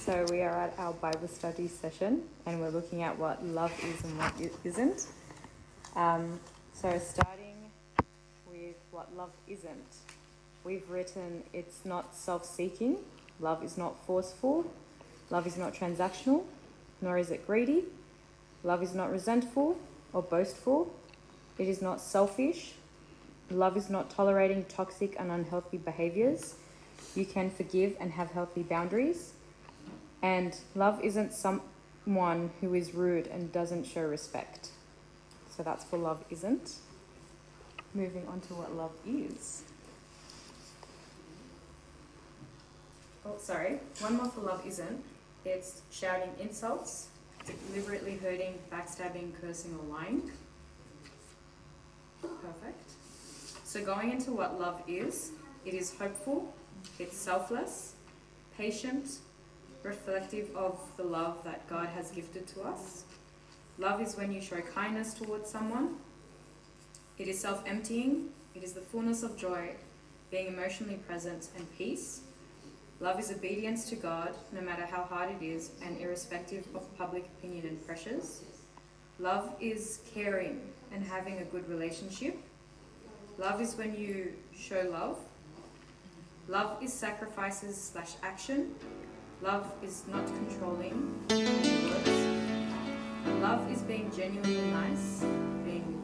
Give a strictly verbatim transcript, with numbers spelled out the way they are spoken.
So we are at our Bible study session and we're looking at what love is and what it isn't. Um, so starting with what love isn't, we've written it's not self-seeking, love is not forceful, love is not transactional, nor is it greedy, love is not resentful or boastful, it is not selfish, love is not tolerating toxic and unhealthy behaviors, you can forgive and have healthy boundaries. And love isn't someone who is rude and doesn't show respect. So that's for love isn't. Moving on to what love is. Oh, sorry. One more for love isn't. It's shouting insults, deliberately hurting, backstabbing, cursing, or lying. Perfect. So going into what love is, it is hopeful, it's selfless, patient, reflective of the love that God has gifted to us. Love is when you show kindness towards someone. It is self-emptying. It is the fullness of joy, being emotionally present and peace. Love is obedience to God, no matter how hard it is, and irrespective of public opinion and pressures. Love is caring and having a good relationship. Love is when you show love. Love is sacrifices slash action. Love is not controlling words. Love is being genuinely nice, being